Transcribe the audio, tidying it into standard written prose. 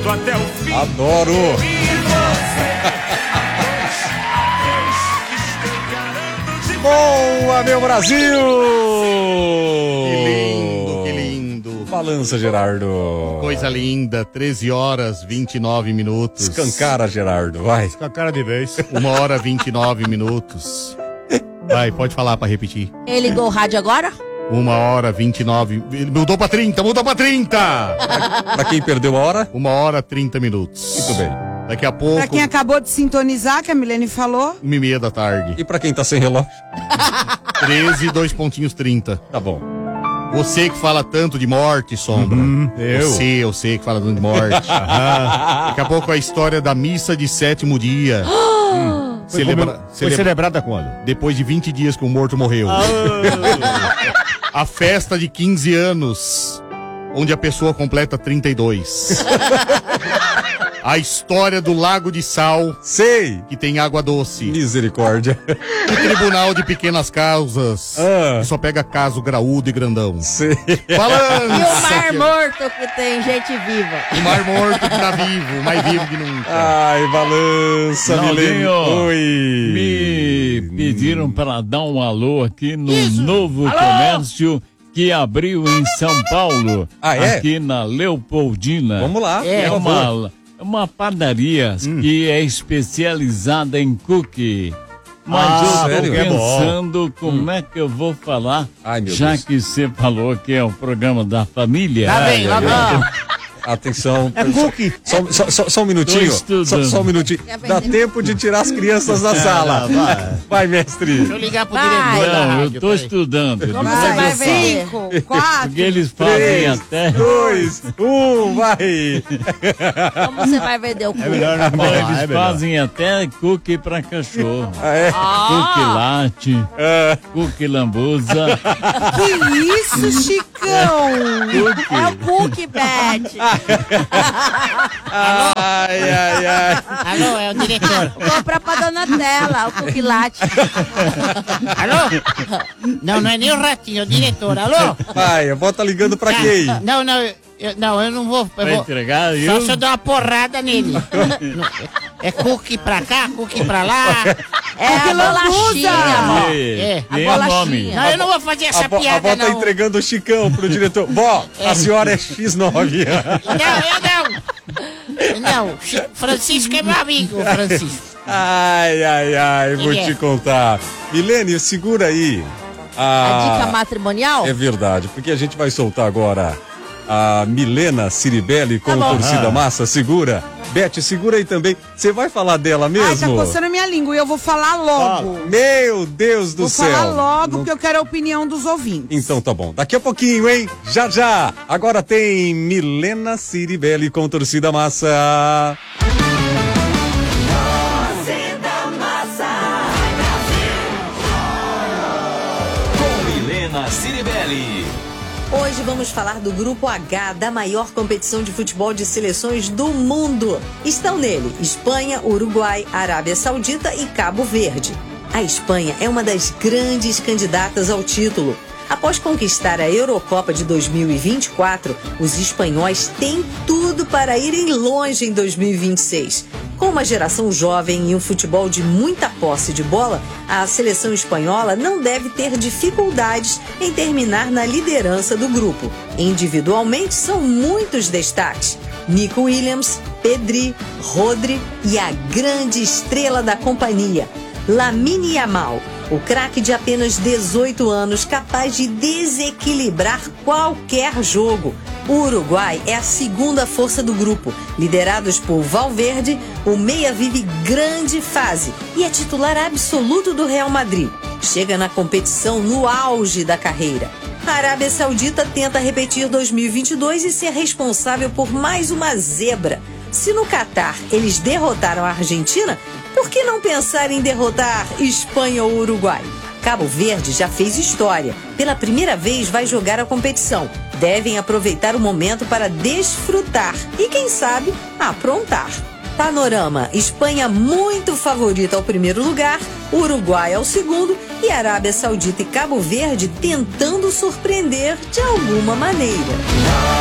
lutando até o fim. Adoro! Boa, meu Brasil! Que lindo, que lindo. Balança, Gerardo. Coisa linda, 13 horas 29 minutos. Escancara, Gerardo, vai. Escancara de vez. 1h29. Vai, pode falar pra repetir. Ele ligou o rádio agora? 1h29. Mudou pra 30, mudou pra 30! Pra quem perdeu a hora? 1h30. Muito bem. Daqui a pouco. Pra quem acabou de sintonizar, que a Milene falou. 1h30 da tarde. E pra quem tá sem relógio? 13, 2 pontinhos 30. Tá bom. Você que fala tanto de morte, Sombra. Eu sei que fala tanto de morte. Daqui a pouco a história da missa de sétimo dia. Foi celebrada quando? Depois de 20 dias que o morto morreu. A festa de 15 anos, onde a pessoa completa 32. A história do Lago de Sal. Sei. Que tem água doce. Misericórdia. O Tribunal de Pequenas Causas. Que só pega caso graúdo e grandão. Sei. Balança. E o Mar Morto, que tem gente viva. O Mar Morto que tá vivo, mais vivo que nunca. Ai, balança, Milene. Oi. Me pediram para dar um alô aqui no novo comércio que abriu em São Paulo. Aqui na Leopoldina. Vamos lá. É uma padaria que é especializada em cookie. Mas eu tô pensando como é que eu vou falar, já que você falou que é o programa da família. Lá vem. Atenção. É cookie. Só um minutinho. Só um minutinho. Dá tempo de tirar as crianças da sala. Vai, mestre. Deixa eu ligar pro diretor da Não, rádio. eu tô estudando. Como você vai ver? 5, 4. Porque eles fazem até... 2, 1, vai. Como você vai vender o cu? É melhor não falar, Eles fazem até cookie pra cachorro. É. Cookie latte, cookie lambuza. Que isso, Chicão? É o cookie, Beth. Ai. Alô, é o diretor. Compra pra Donatella, o cookie latte. Alô? Não é nem o ratinho, é o diretor. Alô? Vai, a avó tá ligando pra quem? Não, eu não vou. Pra entregar, Só se eu dar uma porrada nele. É cookie pra cá, cookie pra lá. É a bolachinha, amor. Tem o nome. Não, eu não vou fazer essa A piada, avó tá não. entregando o Chicão pro diretor. Vó, a senhora é X9. Não, Francisco é meu amigo, Francisco. Ai, vou te contar. Milene, segura aí. A dica matrimonial? É verdade, porque a gente vai soltar agora a Milena Ciribelli com Torcida Massa. Segura. Beth, segura aí também. Você vai falar dela mesmo? Ai, tá coçando a minha língua e eu vou falar logo. Meu Deus do céu. Vou falar logo, porque eu quero a opinião dos ouvintes. Então tá bom. Daqui a pouquinho, hein? Já. Agora tem Milena Ciribelli com Torcida Massa. Ciribelli. Hoje vamos falar do Grupo H, da maior competição de futebol de seleções do mundo. Estão nele Espanha, Uruguai, Arábia Saudita e Cabo Verde. A Espanha é uma das grandes candidatas ao título. Após conquistar a Eurocopa de 2024, os espanhóis têm tudo para irem longe em 2026. Com uma geração jovem e um futebol de muita posse de bola, a seleção espanhola não deve ter dificuldades em terminar na liderança do grupo. Individualmente, são muitos destaques. Nico Williams, Pedri, Rodri e a grande estrela da companhia, Lamine Yamal, o craque de apenas 18 anos capaz de desequilibrar qualquer jogo. O Uruguai é a segunda força do grupo. Liderados por Valverde, o meia vive grande fase e é titular absoluto do Real Madrid. Chega na competição no auge da carreira. A Arábia Saudita tenta repetir 2022 e ser responsável por mais uma zebra. Se no Catar eles derrotaram a Argentina, por que não pensar em derrotar Espanha ou Uruguai? Cabo Verde já fez história. Pela primeira vez vai jogar a competição. Devem aproveitar o momento para desfrutar e, quem sabe, aprontar. Panorama: Espanha muito favorita ao primeiro lugar, Uruguai ao segundo e Arábia Saudita e Cabo Verde tentando surpreender de alguma maneira.